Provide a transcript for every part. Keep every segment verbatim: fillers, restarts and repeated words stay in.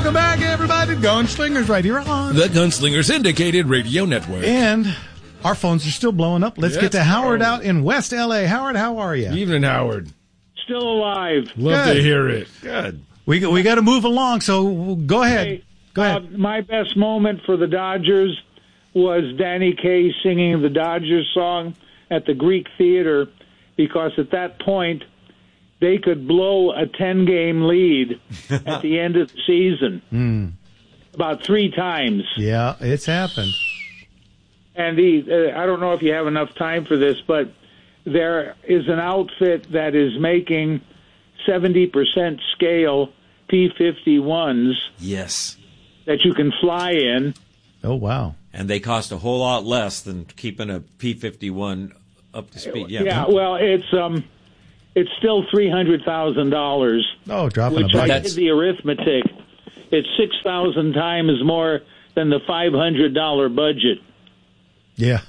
Welcome back, everybody. Gunslingers right here on the Gunslingers Syndicated Radio Network. And our phones are still blowing up. Let's Yes, get to Howard bro. out in West L A. Howard, how are you? Evening, Howard. Still alive. Love Good. to hear it. Good. We we got to move along, so go ahead. Hey, Go ahead. Uh, my best moment for the Dodgers was Danny Kaye singing the Dodgers song at the Greek Theater, because at that point they could blow a ten-game lead at the end of the season Mm. about three times. Yeah, it's happened. And he, uh, I don't know if you have enough time for this, but there is an outfit that is making seventy percent scale P fifty-ones Yes. that you can fly in. Oh, wow. And they cost a whole lot less than keeping a P fifty-one up to speed. Yeah. Yeah, well, it's um, it's still three hundred thousand dollars. Oh, dropping Which a I bucket. did the arithmetic. It's six thousand times more than the five hundred dollar budget. Yeah.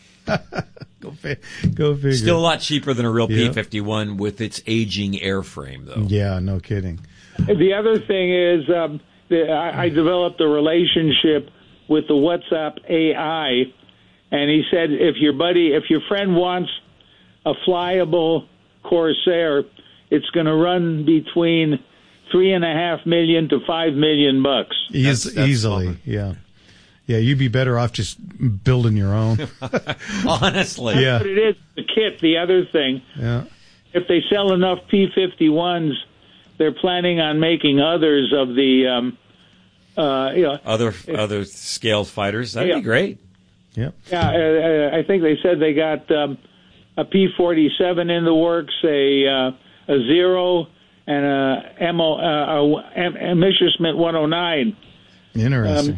go, fi- go figure. Still a lot cheaper than a real Yeah. P fifty-one with its aging airframe, though. Yeah, no kidding. The other thing is, um, the, I, I developed a relationship with the WhatsApp A I, and he said if your buddy, if your friend wants a flyable Corsair, it's going to run between three and a half million to five million bucks. Eas- That's- that's easily, fun. yeah. Yeah, you'd be better off just building your own. Honestly. Yeah. But it is the kit. The other thing, Yeah. if they sell enough P fifty-ones, they're planning on making others of the, um, uh, you know, Other other scaled fighters. That'd Yeah. be great. Yep. yeah. Uh, I think they said they got um, a P forty-seven in the works, a uh, a Zero, and a M O, uh, a, a Messerschmitt one oh nine. Interesting.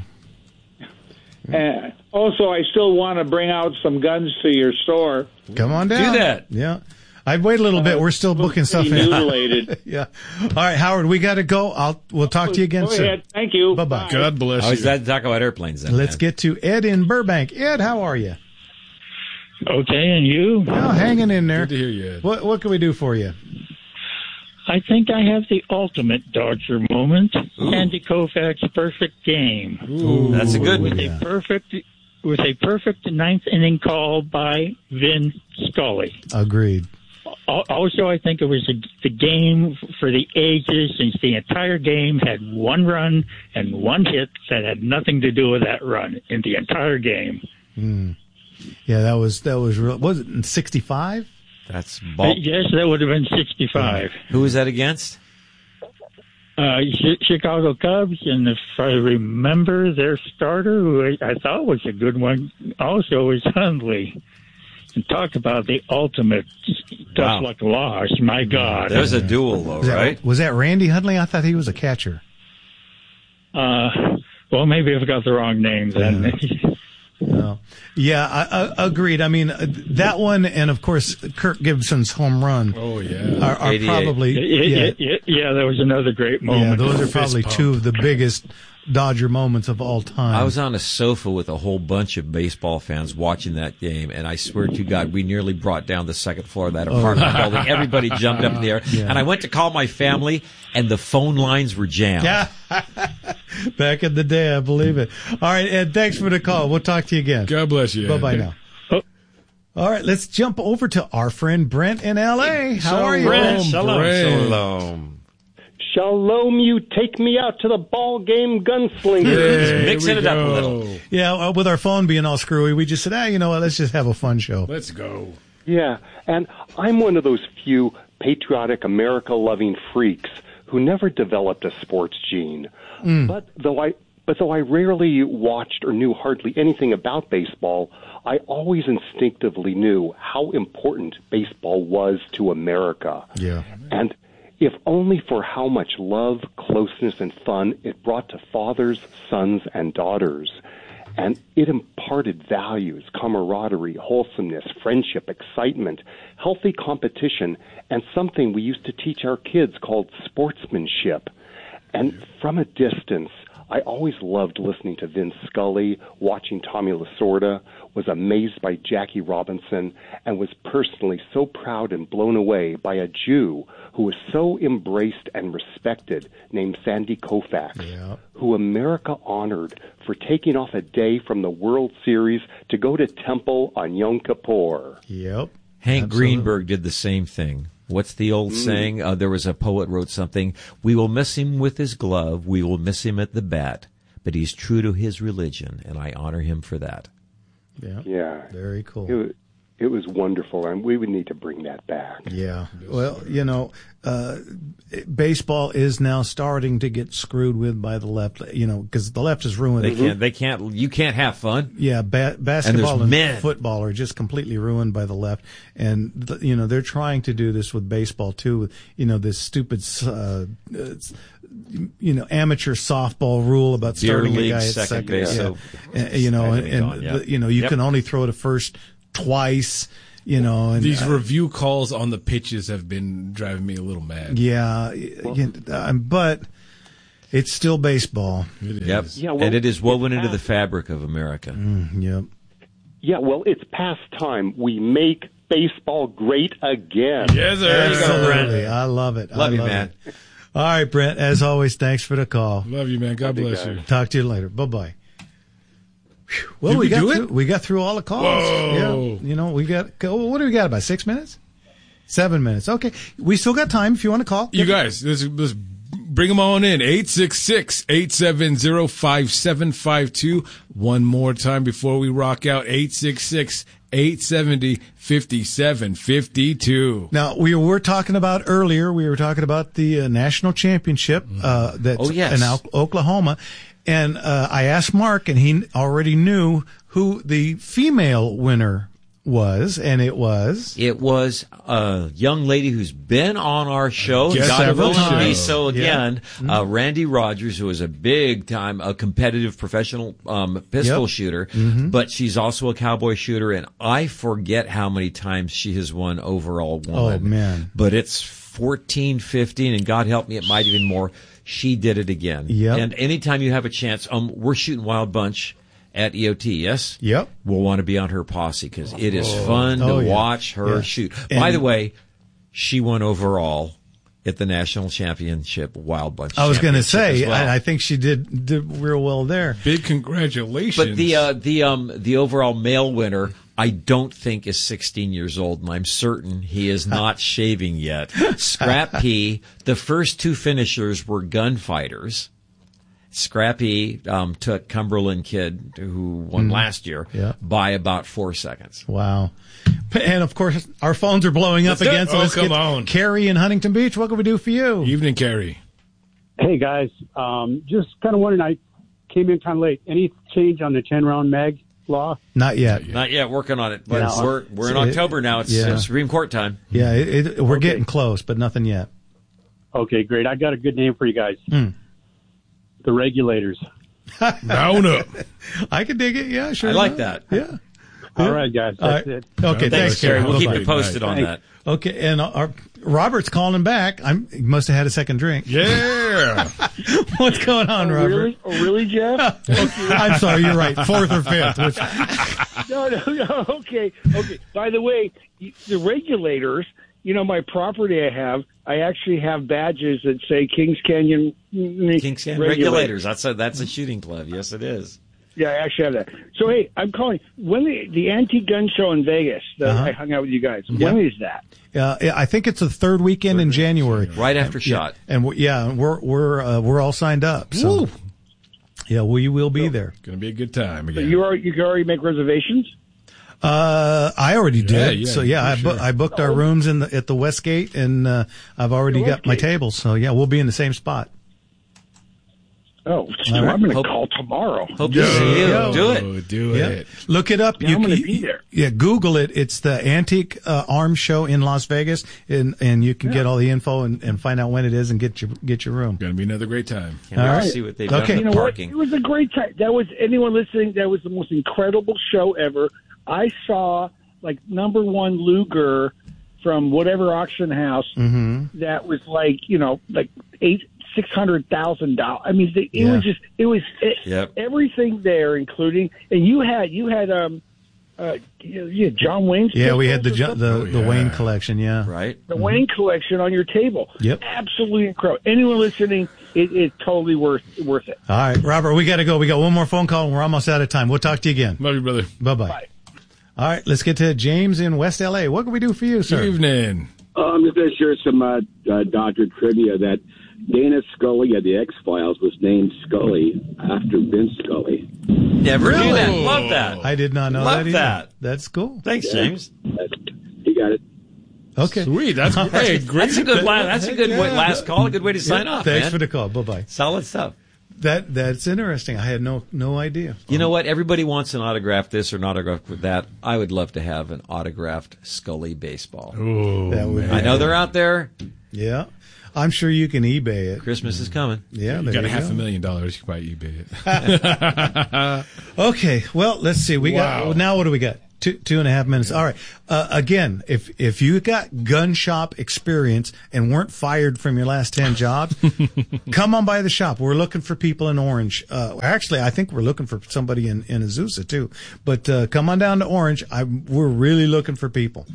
Uh, also, I still want to bring out some guns to your store. Come on down. Do that. Yeah. I'd wait a little bit. We're still booking stuff Pretty in. mutilated. Yeah. All right, Howard, we got to go. I'll we'll talk to you again Go soon. ahead. Thank you. Bye-bye. God bless I was you. glad to talk about airplanes then. Let's man. get to Ed in Burbank. Ed, how are you? Okay, and you? Oh, hanging in there. Good to hear you, Ed. What what can we do for you? I think I have the ultimate Dodger moment. Andy Koufax perfect game. Ooh. That's a good With one. Yeah. a perfect with a perfect ninth inning call by Vin Scully. Agreed. Al- Also, I think it was a, the game for the ages, since the entire game had one run and one hit that had nothing to do with that run in the entire game. Mm. Yeah, that was that was real. Was it in sixty-five? That's ball. Yes, that would have been sixty-five. Who was that against? Uh, Chi- Chicago Cubs, and if I remember, their starter, who I, I thought was a good one, also was Hundley. And talk about the ultimate tough Wow. luck loss. My God. There's a duel, though, Was that, right? was that Randy Hundley? I thought he was a catcher. Uh, well, maybe I've got the wrong name then. No. Yeah, I, I, agreed. I mean, uh, that one, and of course, Kirk Gibson's home run Oh, yeah. are, are eighty-eight. probably yeah, yeah, yeah, yeah, that was another great yeah, moment. those are Fist probably pump. two of the biggest Dodger moments of all time. I was on a sofa with a whole bunch of baseball fans watching that game, and I swear to God, we nearly brought down the second floor of that apartment building. Everybody jumped up in the air, Yeah. and I went to call my family, and the phone lines were jammed. Yeah. Back in the day, I believe it. All right, Ed, thanks for the call. We'll talk to you again. God bless you, Ed. Bye-bye now. Oh. All right, let's jump over to our friend Brent in L A. How are you? Brent. Shalom, Brent. shalom. Shalom, you take me out to the ball game, gunslingers. There Mixing we it up a go. little. Yeah, uh, with our phone being all screwy, we just said, ah, you know what, let's just have a fun show. Let's go. Yeah, and I'm one of those few patriotic, America-loving freaks who never developed a sports gene. But though I, but though I rarely watched or knew hardly anything about baseball, I always instinctively knew how important baseball was to America. Yeah. And if only for how much love, closeness, and fun it brought to fathers, sons, and daughters. And it imparted values, camaraderie, wholesomeness, friendship, excitement, healthy competition, and something we used to teach our kids called sportsmanship. And from a distance, I always loved listening to Vin Scully, watching Tommy Lasorda, was amazed by Jackie Robinson, and was personally so proud and blown away by a Jew who was so embraced and respected named Sandy Koufax, Yeah. who America honored for taking off a day from the World Series to go to temple on Yom Kippur. Yep. Hank Absolutely. Greenberg did the same thing. What's the old Mm. saying? Uh, there was a poet wrote something. We will miss him with his glove. We will miss him at the bat. But he's true to his religion, and I honor him for that. Yeah. Yeah. Very cool. It was, it was wonderful, and we would need to bring that back. Yeah. Well, you know, uh, baseball is now starting to get screwed with by the left, you know, because the left is ruined. They can't. They can't. You can't have fun. Yeah, ba- basketball And and, there's men. football are just completely ruined by the left, and th- you know they're trying to do this with baseball too. With, you know, this stupid, uh, it's, you know, amateur softball rule about Beer starting league, a guy at second second. base, Yeah. so And, you know, and, everything and gone, yeah. the, you know you Yep. can only throw to first twice. You know, and These uh, review calls on the pitches have been driving me a little mad. yeah, you- um, but it's still baseball. It is. Yep. Yeah, well, and it is woven it's into the past- fabric of America. Mm, yep. Yeah, well, it's past time we make baseball great again. Yes, sir. Absolutely. I love it. Love I you, love man. it. All right, Brent. As always, thanks for the call. Love you, man. God bless you. Talk to you later. Bye bye. Well, Did we, we got do it? through, we got through all the calls. Whoa. Yeah, you know, we got. What do we got? About six minutes? Seven minutes. Okay, we still got time if you want to call. You guys, let's, let's bring them on in. eight six six, eight seven zero, five seven five two. One more time before we rock out. eight six six, eight seven zero, five seven five two. Now we were talking about earlier. We were talking about the uh, national championship uh, that's Oh, yes. in Al- Oklahoma, and uh, I asked Mark, and he already knew who the female winner was, and it was. It was a young lady who's been on our show. Guest Got several to be times. so again. Yeah. Uh, Randy Rogers, who is a big time, a competitive professional um, pistol Yep. shooter, but she's also a cowboy shooter, and I forget how many times she has won overall woman. Oh, man. But it's fourteen, fifteen, and God help me, it might even more. She did it again. Yep. And anytime you have a chance, um, we're shooting Wild Bunch at E O T, yes? Yep. We'll want to be on her posse because it is fun Oh, to yeah. watch her Yeah. shoot. And- By the way, she won overall at the national championship Wild Bunch. I was going to Championship say, as well. I, I think she did did real well there. Big congratulations. But the uh, the um the overall male winner, I don't think is sixteen years old, and I'm certain he is not shaving yet. Scrappy, the first two finishers were gunfighters. Scrappy um, took Cumberland Kid, who won last year, Yeah. by about four seconds. Wow. And of course, our phones are blowing up Let's do it. again. So Oh, let's come get on. Carrie in Huntington Beach. What can we do for you? Evening, Carrie. Hey guys, um, just kind of wondering. I came in kind of late. Any change on the ten round mag law? Not yet. Not yet, working on it, but Yeah. we're we're in It- October now. It's yeah. uh, Supreme Court time. Yeah, it, it, we're Okay. getting close, but nothing yet. Okay, great. I got a good name for you guys. Hmm. The regulators. Down up. I could dig it. Yeah, sure. I like enough. that. Yeah. All right, guys. All That's right. it. Okay, Thanks, thanks, Carrie, we'll keep Bye-bye. you posted on Thanks. that. Okay, and our Robert's calling him back. I'm, he must have had a second drink. Yeah. What's going on, Robert? Really? Oh, really, Jeff? I'm sorry, you're right. Fourth or fifth. Which, No, no, no. Okay, okay. By the way, the regulators, you know, my property I have, I actually have badges that say Kings Canyon Kings Canyon Regulators. That's a that's a shooting club. Yes, it is. Yeah, I actually have that. So, hey, I'm calling. When the, the anti-gun show in Vegas that Uh-huh. I hung out with you guys, when is that? uh, I think it's the third weekend in January. Right after shot. And we're, yeah, we're we're uh, we're all signed up. So Woo. yeah, we will be there. Gonna be a good time So again. you already, you can already make reservations? Uh, I already did. Yeah, yeah, so yeah, I, for bu- sure. I booked our rooms in the, at the Westgate, and uh, I've already The got my Westgate. tables. So yeah, we'll be in the same spot. Oh, so All right. I'm going to Hope- call tomorrow. Hope to see you. Yo. Do it. Oh, do Yeah, it. look it up. Yeah, I'm gonna you, be there. Yeah, Google it. It's the Antique uh, Arms Show in Las Vegas, and and you can get all the info and, and find out when it is and get your get your room. Gonna be another great time. Can't wait All to right. see what they've Okay. done You with know parking. what? It was a great time. That was anyone listening. That was the most incredible show ever. I saw like number one Luger from whatever auction house Mm-hmm. that was like you know like eight six hundred thousand dollars. I mean, it Yeah. was just it was it, Yep. everything there, including and you had you had um uh you, you had John Wayne's Yeah, we had the pistols or Jo- the, something? the yeah. Wayne collection. Yeah. Right? the Wayne collection on your table. Yep. Absolutely incredible. Anyone listening, it, it's totally worth worth it. All right, Robert, we got to go. We got one more phone call, and we're almost out of time. We'll talk to you again. Love you, brother. Bye-bye. Bye. All right, let's get to James in West L A. What can we do for you, sir? Good evening. Uh, I'm just going to share some uh, uh, Doctor trivia that Dana Scully of the X-Files was named Scully after Vince Scully. Never knew that. Love that. I did not know Love that either. that. That's cool. Thanks, James. That's, you got it. Okay. Sweet. That's hey, great. That's a good la- That's a good way, Yeah. last call. A good way to sign Yeah, off, Thanks man. for the call. Bye-bye. Solid stuff. That That's interesting. I had no no idea. You know what? Everybody wants an autograph this or an autograph with that. I would love to have an autographed Scully baseball. Oh, That would be- I know they're out there. Yeah. I'm sure you can eBay it. Christmas is coming. Yeah, You there got a you half go. a million dollars. You can buy eBay it. Okay, well, let's see. We Wow. got now. What do we got? Two two and a half minutes. All right. Uh, again, if if you got gun shop experience and weren't fired from your last ten jobs, come on by the shop. We're looking for people in Orange. Uh, actually, I think we're looking for somebody in in Azusa too. But uh, come on down to Orange. I we're really looking for people.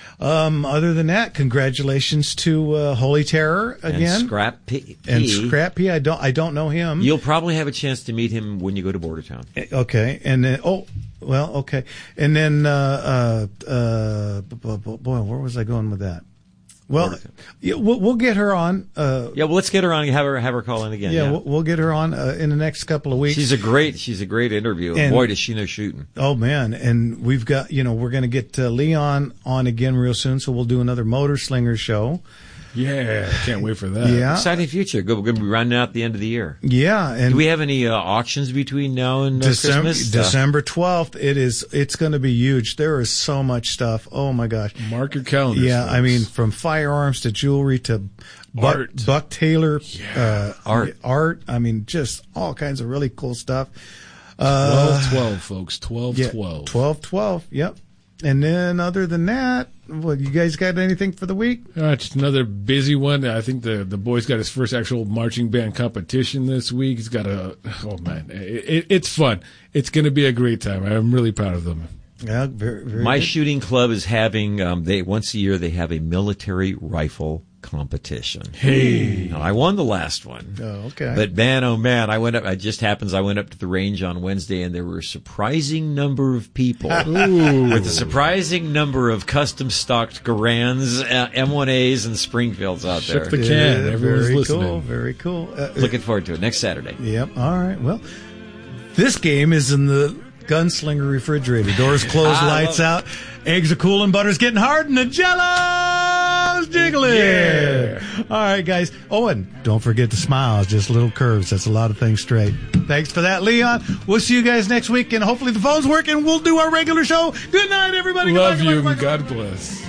Um, other than that, congratulations to uh, Holy Terror again. And Scrap P. And Scrap P. I don't I don't know him. You'll probably have a chance to meet him when you go to Bordertown. Okay, and then oh, well, okay, and then uh, uh, uh, b- b- b- boy, where was I going with that? Well, yeah, we'll, we'll get her on. Uh, Yeah, well, let's get her on and have her have her call in again. yeah, Yeah, We'll, we'll get her on uh, in the next couple of weeks. she's a great she's a great interview. And- Boy, does she know shooting. Oh man, and we've got you know we're going to get uh, Leon on again real soon, so we'll do another Motor Slinger show. Yeah, can't wait for that. Yeah, Exciting future. Good. We're going to be running out at the end of the year. yeah, and Do we have any uh, auctions between now and uh, December Christmas? Uh, December twelfth. It is. It's going to be huge. There is so much stuff. Oh my gosh. Mark your calendars. Yeah, I folks. mean, from firearms to jewelry to Buck, Art. Buck Taylor uh, Art. art. I mean, just all kinds of really cool stuff. Uh, twelve twelve, folks. twelve yeah, twelve. twelve twelve. Yep. And then, other than that, what you guys got anything for the week? Uh, just another busy one. I think the the boy's got his first actual marching band competition this week. He's got a oh man, it, it, it's fun. It's going to be a great time. I'm really proud of them. Yeah, very, very My good. shooting club is having um, they once a year they have a military rifle competition. Hey. Now, I won the last one. Oh, okay. But man, oh man, I went up. It just happens I went up to the range on Wednesday, and there were a surprising number of people with a surprising number of custom stocked Garands, uh, M one A's, and Springfields out there. Ship the can. Yeah, Everyone's very listening. cool. Very cool. Uh, Looking forward to it next Saturday. Yep. All right. Well, this game is in the Gunslinger refrigerator. Doors closed, I lights love out. Eggs are cooling, butter's getting hard, and the Jello's jiggling. Yeah. All right, guys. Oh, and don't forget the smiles, just little curves. That's a lot of things straight. Thanks for that, Leon. We'll see you guys next week, and hopefully the phone's working. We'll do our regular show. Good night, everybody. Love Goodbye, you. goodbye, goodbye, God bless.